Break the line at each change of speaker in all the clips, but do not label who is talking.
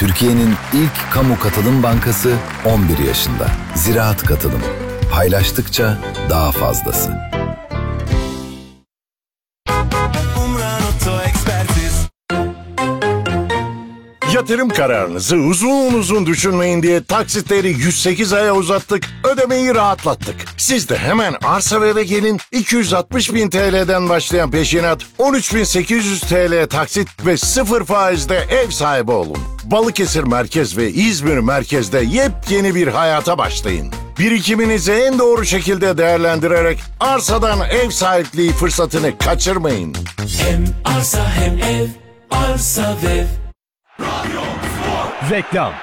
Türkiye'nin ilk kamu katılım bankası 11 yaşında. Ziraat Katılım. Paylaştıkça daha fazlası.
Yatırım kararınızı uzun düşünmeyin diye taksitleri 108 aya uzattık, ödemeyi rahatlattık. Siz de hemen Arsa ve eve gelin, 260 bin TL'den başlayan peşinat, 13.800 TL taksit ve 0 faizde ev sahibi olun. Balıkesir Merkez ve İzmir Merkez'de yepyeni bir hayata başlayın. Birikiminizi en doğru şekilde değerlendirerek arsadan ev sahipliği fırsatını kaçırmayın.
Hem arsa hem ev, arsa ve ev.
Reklam.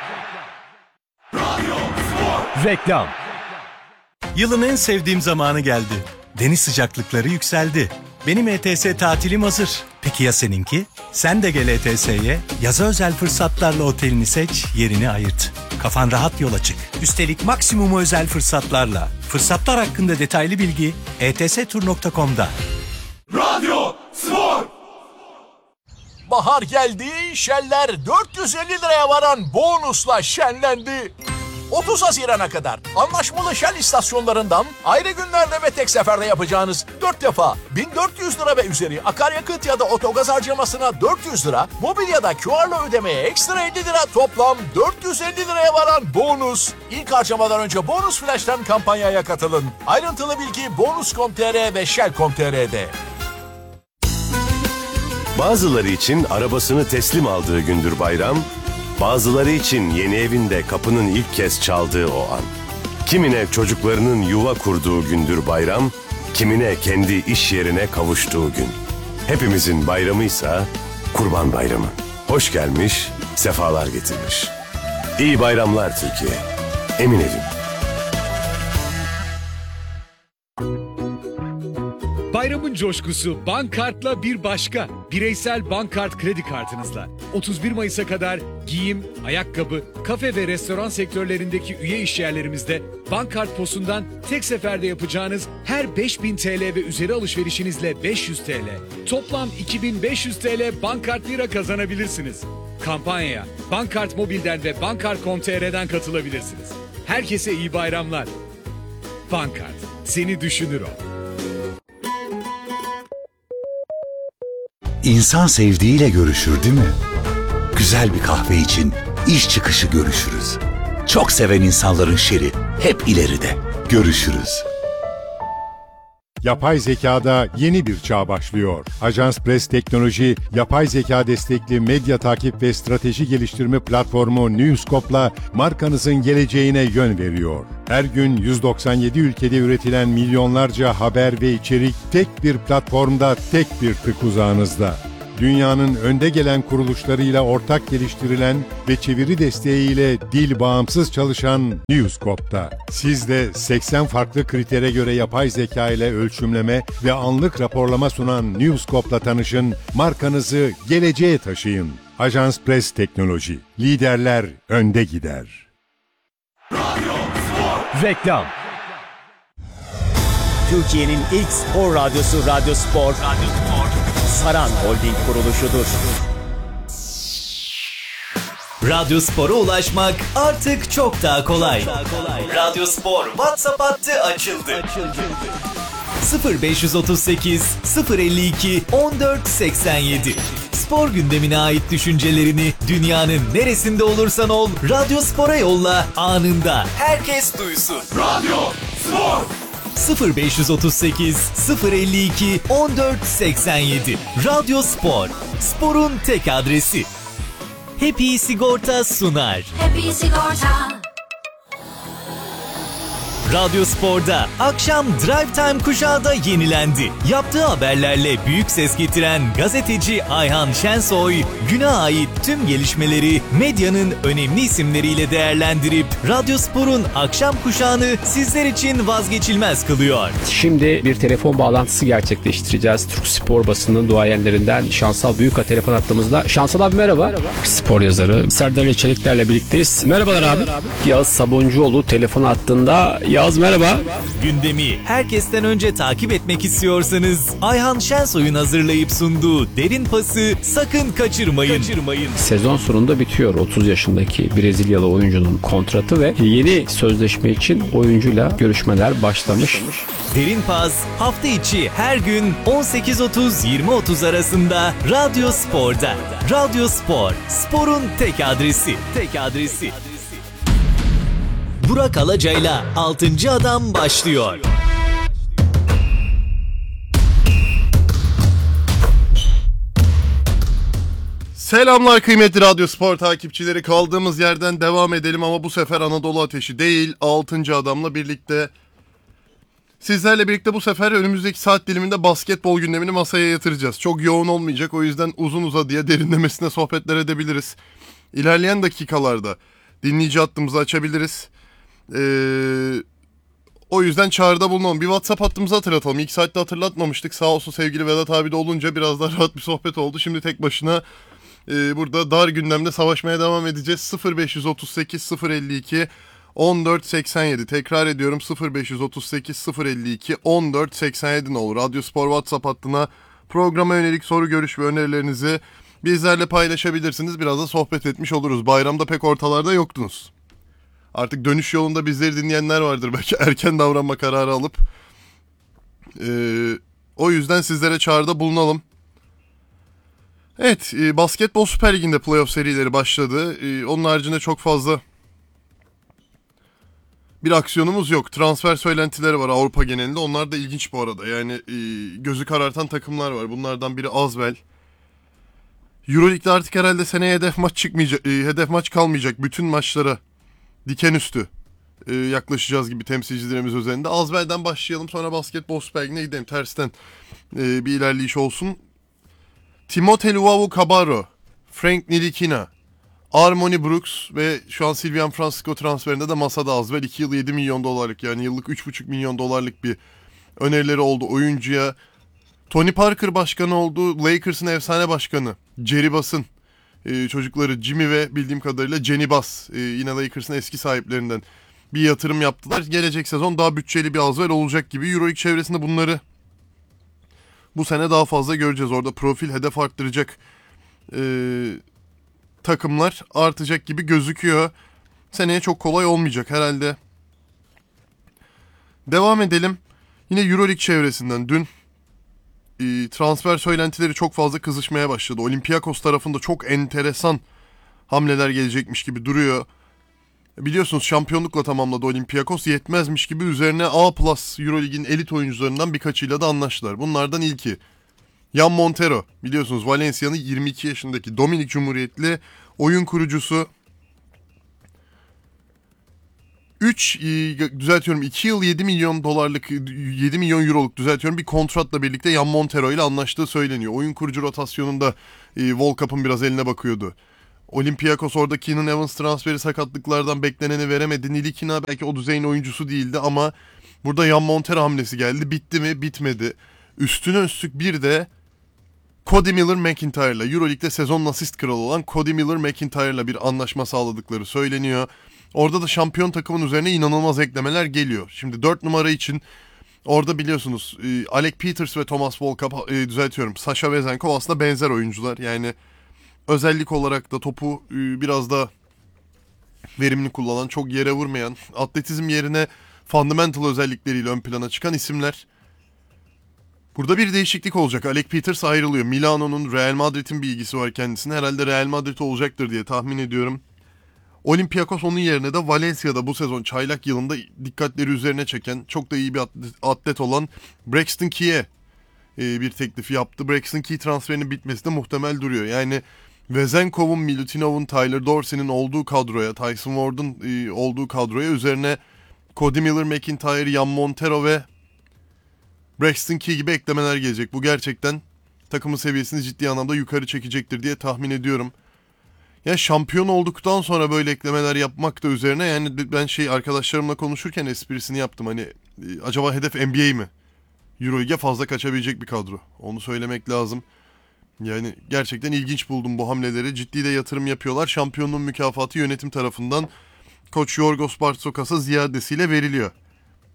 Reklam.
Yılın en sevdiğim zamanı geldi. Deniz sıcaklıkları yükseldi. Benim ETS tatilim hazır. Peki ya seninki? Sen de gel ETS'ye. Yaza özel fırsatlarla otelini seç, yerini ayırt. Kafan rahat yola çık. Üstelik maksimumu özel fırsatlarla. Fırsatlar hakkında detaylı bilgi etstur.com'da.
Radyo Spor. Bahar geldi, Shell'ler 450 liraya varan bonusla şenlendi. 30 Haziran'a kadar anlaşmalı Shell istasyonlarından ayrı günlerde ve tek seferde yapacağınız 4 defa 1400 lira ve üzeri akaryakıt ya da otogaz harcamasına 400 lira, mobilyada QR'la ödemeye ekstra 50 lira, toplam 450 liraya varan bonus. İlk harcamadan önce Bonus Flash'tan kampanyaya katılın. Ayrıntılı bilgi bonus.com.tr ve shell.com.tr'de.
Bazıları için arabasını teslim aldığı gündür bayram, bazıları için yeni evinde kapının ilk kez çaldığı o an. Kimine çocuklarının yuva kurduğu gündür bayram, kimine kendi iş yerine kavuştuğu gün. Hepimizin bayramıysa Kurban Bayramı. Hoş gelmiş, sefalar getirmiş. İyi bayramlar Türkiye. Emin evim.
Bayramın coşkusu Bankart'la bir başka. Bireysel Bankart kredi kartınızla 31 Mayıs'a kadar giyim, ayakkabı, kafe ve restoran sektörlerindeki üye işyerlerimizde Bankart POS'undan tek seferde yapacağınız her 5000 TL ve üzeri alışverişinizle 500 TL, toplam 2500 TL Bankart Lira kazanabilirsiniz. Kampanyaya Bankart Mobil'den ve Bankart.com.tr'den katılabilirsiniz. Herkese iyi bayramlar. Bankart, seni düşünür o.
İnsan sevdiğiyle görüşür değil mi? Güzel bir kahve için iş çıkışı görüşürüz. Çok seven insanların şeri hep ileride. Görüşürüz.
Yapay zekada yeni bir çağ başlıyor. Ajans Press Teknoloji, yapay zeka destekli medya takip ve strateji geliştirme platformu Newscope'la markanızın geleceğine yön veriyor. Her gün 197 ülkede üretilen milyonlarca haber ve içerik tek bir platformda, tek bir tık uzağınızda. Dünyanın önde gelen kuruluşlarıyla ortak geliştirilen ve çeviri desteğiyle dil bağımsız çalışan Newscope'da. Siz de 80 farklı kritere göre yapay zeka ile ölçümleme ve anlık raporlama sunan Newscope'la tanışın, markanızı geleceğe taşıyın. Ajans Press Teknoloji. Liderler önde gider.
Reklam.
Türkiye'nin ilk spor radyosu Radyo Spor. Saran Holding kuruluşudur.
Radyo Spor'a ulaşmak artık çok daha kolay. Radyo Spor WhatsApp hattı açıldı. 0538 052 1487. Spor gündemine ait düşüncelerini dünyanın neresinde olursan ol Radyo Spor'a yolla, anında herkes duysun. Radyo Spor 0538 052 1487. Radyo Spor, sporun tek adresi. Happy Sigorta sunar.
Happy Sigorta.
Radyo Spor'da akşam Drive Time kuşağı da yenilendi. Yaptığı haberlerle büyük ses getiren gazeteci Ayhan Şensoy, güne ait tüm gelişmeleri medyanın önemli isimleriyle değerlendirip Radyo Spor'un akşam kuşağını sizler için vazgeçilmez kılıyor.
Şimdi bir telefon bağlantısı gerçekleştireceğiz. Türk spor basının duayenlerinden Şansal Büyük'a telefon attığımızda. Şansal abi merhaba. Spor yazarı Serdar Çelikler'le birlikteyiz. Merhabalar abi. Yağız Sabuncuoğlu telefon attığında Yağız merhaba.
Gündemi herkesten önce takip etmek istiyorsanız Ayhan Şensoy'un hazırlayıp sunduğu Derin Pas'ı sakın kaçırmayın.
Sezon sonunda bitiyor 30 yaşındaki Brezilyalı oyuncunun kontratı ve yeni sözleşme için oyuncuyla görüşmeler başlamış.
Derin Pas hafta içi her gün 18.30-20.30 arasında Radyo Spor'da. Radyo Spor, sporun tek adresi. Burak Alaca'yla 6. Adam başlıyor.
Selamlar kıymetli Radyo Spor takipçileri. Kaldığımız yerden devam edelim ama bu sefer Anadolu Ateşi değil, 6. Adam'la birlikte. Sizlerle birlikte bu sefer önümüzdeki saat diliminde basketbol gündemini masaya yatıracağız. Çok yoğun olmayacak, o yüzden uzun uzadıya derinlemesine sohbetler edebiliriz. İlerleyen dakikalarda dinleyici hattımızı açabiliriz. O yüzden çağrıda bulunalım. Bir WhatsApp hattımızı hatırlatalım. İlk saatte hatırlatmamıştık. Sağ olsun sevgili Vedat abi de olunca biraz daha rahat bir sohbet oldu. Şimdi tek başına burada dar gündemde savaşmaya devam edeceğiz. 0538 052 1487. Tekrar ediyorum, 0538 052 1487 ne olur. Radyo Spor WhatsApp hattına programa yönelik soru, görüş ve önerilerinizi bizlerle paylaşabilirsiniz. Biraz da sohbet etmiş oluruz. Bayramda pek ortalarda yoktunuz. Artık dönüş yolunda bizleri dinleyenler vardır. Belki erken davranma kararı alıp. O yüzden sizlere çağrıda bulunalım. Evet, Basketbol Süper Ligi'nde playoff serileri başladı. Onun haricinde çok fazla bir aksiyonumuz yok. Transfer söylentileri var Avrupa genelinde. Onlar da ilginç bu arada. Yani gözü karartan takımlar var. Bunlardan biri Asvel. Euroleague'de artık herhalde seneye hedef maç kalmayacak. Bütün maçlara diken üstü yaklaşacağız gibi temsilcilerimiz üzerinde. Asvel'den başlayalım, sonra Basketbol Süper Ligi'ne gidelim. Tersten bir ilerleyiş olsun. Timothée Luwawu-Cabarrot, Frank Ntilikina, Armoni Brooks ve şu an Sylvian Francisco transferinde de masada Asvel. 2 yıl 7 milyon dolarlık, yani yıllık 3,5 milyon dolarlık bir önerileri oldu oyuncuya. Tony Parker başkanı oldu. Lakers'ın efsane başkanı Jerry Bass'ın çocukları Jimmy ve bildiğim kadarıyla Jenny Bass, yine Lakers'ın eski sahiplerinden bir yatırım yaptılar. Gelecek sezon daha bütçeli bir Asvel olacak gibi. Euroleague çevresinde bunları bu sene daha fazla göreceğiz. Orada profil, hedef arttıracak takımlar artacak gibi gözüküyor. Seneye çok kolay olmayacak herhalde. Devam edelim. Yine Euroleague çevresinden dün transfer söylentileri çok fazla kızışmaya başladı. Olympiakos tarafında çok enteresan hamleler gelecekmiş gibi duruyor. Biliyorsunuz şampiyonlukla tamamladı Olympiakos. Yetmezmiş gibi üzerine A+ Euroleague'in elit oyuncularından birkaçıyla da anlaştılar. Bunlardan ilki Jan Montero. Biliyorsunuz Valencia'nın 22 yaşındaki Dominik Cumhuriyetli oyun kurucusu. 2 yıl 7 milyon dolarlık, 7 milyon euroluk bir kontratla birlikte Jan Montero ile anlaştığı söyleniyor. Oyun kurucu rotasyonunda Volkap'ın biraz eline bakıyordu. Olympiakos orada Keenan Evans transferi sakatlıklardan bekleneni veremedi. Ntilikina belki o düzeyin oyuncusu değildi ama burada Jan Montero hamlesi geldi. Bitti mi? Bitmedi. Üstüne üstlük bir de Cody Miller-McIntyre'la, Euroleague'de sezonun asist kralı olan Cody Miller-McIntyre'la bir anlaşma sağladıkları söyleniyor. Orada da şampiyon takımın üzerine inanılmaz eklemeler geliyor. Şimdi 4 numara için orada biliyorsunuz Alec Peters ve Thomas Volkap, Sasha Vezenkov aslında benzer oyuncular. Yani özellik olarak da topu biraz da verimli kullanan, çok yere vurmayan, atletizm yerine fundamental özellikleriyle ön plana çıkan isimler. Burada bir değişiklik olacak. Alec Peters ayrılıyor. Milano'nun, Real Madrid'in bir ilgisi var kendisine. Herhalde Real Madrid olacaktır diye tahmin ediyorum. Olympiakos onun yerine de Valencia'da bu sezon çaylak yılında dikkatleri üzerine çeken, çok da iyi bir atlet olan Braxton Key'e bir teklif yaptı. Braxton Key transferinin bitmesi de muhtemel duruyor. Yani Vezenkov'un, Milutinov'un, Tyler Dorsey'nin olduğu kadroya, Tyson Ward'un olduğu kadroya üzerine Cody Miller-McIntyre, Jan Montero ve Braxton Key gibi eklemeler gelecek. Bu gerçekten takımın seviyesini ciddi anlamda yukarı çekecektir diye tahmin ediyorum. Ya şampiyon olduktan sonra böyle eklemeler yapmak da üzerine, yani ben arkadaşlarımla konuşurken esprisini yaptım. Hani acaba hedef NBA mi? Euroleague'e fazla kaçabilecek bir kadro. Onu söylemek lazım. Yani gerçekten ilginç buldum bu hamleleri. Ciddi de yatırım yapıyorlar. Şampiyonluğun mükafatı yönetim tarafından Koç Yorgos Bartsokas'a ziyadesiyle veriliyor.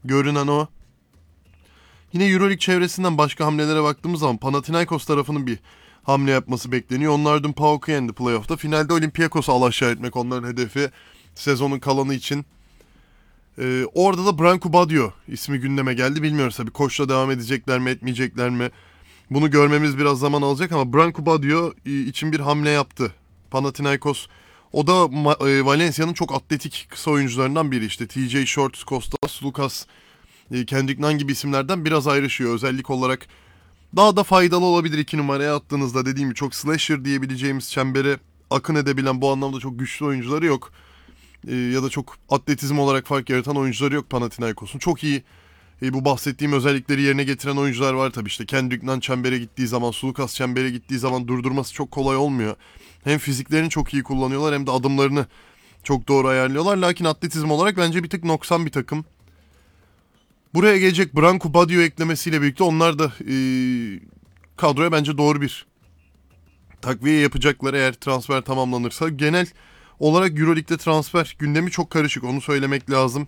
Görünen o. Yine Euroleague çevresinden başka hamlelere baktığımız zaman Panathinaikos tarafının bir hamle yapması bekleniyor. Onlar dün PAOK'u yendi playoff'ta. Finalde Olympiakos'u alaşağı etmek onların hedefi sezonun kalanı için. Orada da Branko Badio ismi gündeme geldi. Bilmiyoruz tabii koçla devam edecekler mi etmeyecekler mi? Bunu görmemiz biraz zaman alacak ama Branko Badio için bir hamle yaptı Panathinaikos. O da Valencia'nın çok atletik kısa oyuncularından biri işte. TJ Shorts, Kostas, Lucas, Kendrick Nunn gibi isimlerden biraz ayrışıyor. Özellik olarak daha da faydalı olabilir 2 numaraya attığınızda. Dediğim gibi çok slasher diyebileceğimiz çembere akın edebilen bu anlamda çok güçlü oyuncuları yok. Ya da çok atletizm olarak fark yaratan oyuncuları yok Panathinaikos'un. Çok iyi bu bahsettiğim özellikleri yerine getiren oyuncular var tabii işte. Kendrick Nunn çembere gittiği zaman, Lucas çembere gittiği zaman durdurması çok kolay olmuyor. Hem fiziklerini çok iyi kullanıyorlar hem de adımlarını çok doğru ayarlıyorlar. Lakin atletizm olarak bence bir tık noksan bir takım. Buraya gelecek Branko Badio eklemesiyle birlikte onlar da kadroya bence doğru bir takviye yapacaklar eğer transfer tamamlanırsa. Genel olarak Euroleague'de transfer gündemi çok karışık, onu söylemek lazım.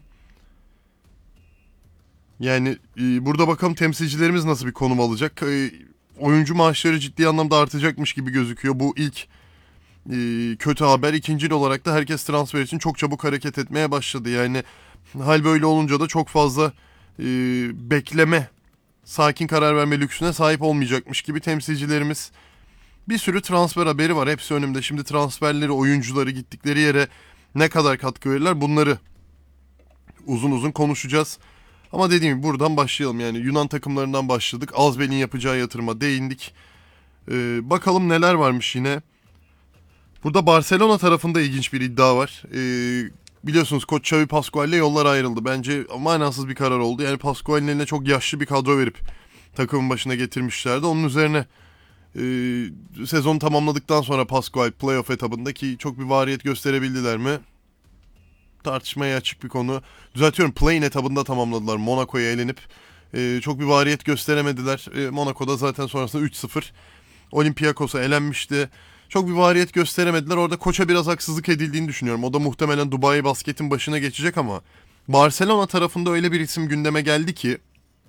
Yani burada bakalım temsilcilerimiz nasıl bir konum alacak. Oyuncu maaşları ciddi anlamda artacakmış gibi gözüküyor. Bu ilk kötü haber. İkincil olarak da herkes transfer için çok çabuk hareket etmeye başladı. Yani hal böyle olunca da çok fazla bekleme, sakin karar verme lüksüne sahip olmayacakmış gibi temsilcilerimiz. Bir sürü transfer haberi var. Hepsi önümde. Şimdi transferleri, oyuncuları, gittikleri yere ne kadar katkı verirler bunları uzun uzun konuşacağız. Ama dediğim gibi buradan başlayalım. Yani Yunan takımlarından başladık. Azbel'in yapacağı yatırıma değindik. Bakalım neler varmış yine. Burada Barcelona tarafında ilginç bir iddia var. Biliyorsunuz koç Xavi Pascual ile yollar ayrıldı. Bence manasız bir karar oldu. Yani Pascual'in eline çok yaşlı bir kadro verip takımın başına getirmişlerdi. Onun üzerine sezon tamamladıktan sonra Pascual playoff etabında ki çok bir variyet gösterebildiler mi? Tartışmaya açık bir konu. Düzeltiyorum, play-in etabında tamamladılar. Monaco'ya elenip çok bir variyet gösteremediler. Monaco'da zaten sonrasında 3-0 Olympiakos'a elenmişti. Çok bir variyet gösteremediler. Orada koça biraz haksızlık edildiğini düşünüyorum. O da muhtemelen Dubai Basket'in başına geçecek ama Barcelona tarafında öyle bir isim gündeme geldi ki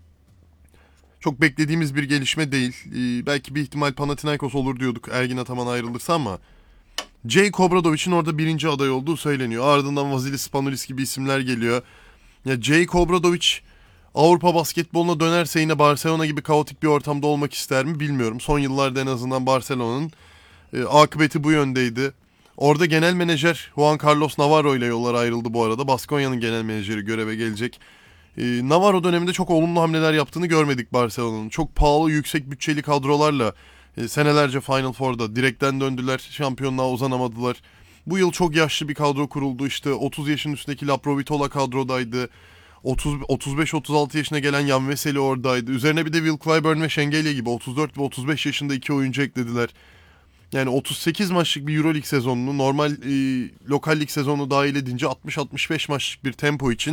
çok beklediğimiz bir gelişme değil. Belki bir ihtimal Panathinaikos olur diyorduk Ergin Ataman ayrılırsa ama Jake Obradovic'in orada birinci aday olduğu söyleniyor. Ardından Vasilis Spanoulis gibi isimler geliyor. Ya Jake Obradovic Avrupa basketboluna dönerse yine Barcelona gibi kaotik bir ortamda olmak ister mi bilmiyorum. Son yıllarda en azından Barcelona'nın akıbeti bu yöndeydi. Orada genel menajer Juan Carlos Navarro ile yollar ayrıldı bu arada. Baskonya'nın genel menajeri göreve gelecek. Navarro döneminde çok olumlu hamleler yaptığını görmedik Barcelona'nın. Çok pahalı, yüksek bütçeli kadrolarla senelerce Final Four'da direkten döndüler. Şampiyonluğa uzanamadılar. Bu yıl çok yaşlı bir kadro kuruldu. İşte 30 yaşın üstündeki Laprovitola kadrodaydı. 35-36 yaşına gelen Jan Veseli oradaydı. Üzerine bir de Will Clyburn ve Şengelya gibi 34 ve 35 yaşında 2 oyuncu eklediler. Yani 38 maçlık bir Euroleague sezonunu normal lokal lig sezonu dahil edince 60-65 maçlık bir tempo için